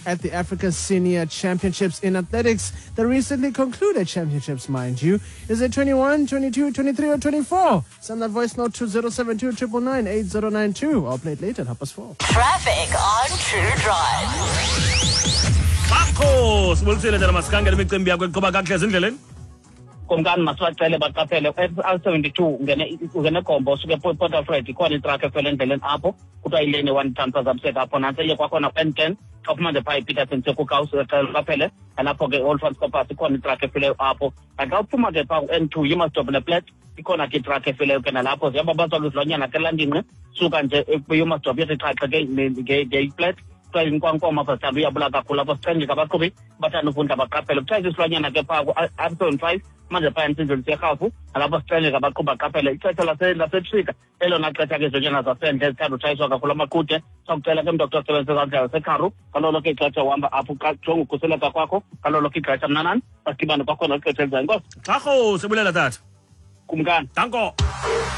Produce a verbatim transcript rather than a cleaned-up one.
at the Africa Senior Championships in Athletics. The recently concluded championships, mind you. Is it twenty-one, twenty-two, twenty-three, or twenty-four? Send that voice note to zero seven two nine nine eight zero nine two. I'll play it later at half past four. Traffic on True Drive. Bakho sibulisile njalo masikangela imicimbi yakho eqhuba kakuhle ezindleleni. Kumkani maswacele baqaphele R seventy-two ngene ungene Gombo suke Port Alfred ikhona itrack efele endleleni apho kuthiwa ilane one ton phazamiseke apho nanse ye kwakhona N ten ophuma nje phaa Peterson sekukaus qaphele lapho ke Old Transport ikhona itrack efele apho xa uphuma nje phaa N two you must stop the plate ikhona ke itrack efele ke nalapho zihamba abazwa izilwanyana ke landingqe suka nje you must stop yethi itrack ke nge plate xa inkwankoma phazambi uyabula kakhulu apho sicengeka abaqhubi bathanda ufunda baqaphele kuthiwa isilwanyana ke phaa R seventy-five manje phaya insizweni serhafu alapho sicengeka abaqhubi baqaphele ixesha lasetrika elona xesha ke izilwanyana zasendle ezithanda utshayiswa kakhulu amakude sakucela ke mntu osebenzisa kandlela sekharu kalolo ke ixesha uhamba apho jonga ukhuseleka kwakho kalolo ke ixesha mnanani basidibane kwakhona ixesha elizayo. Inkosi Bakho sibulela tata. Kumkani. Danko.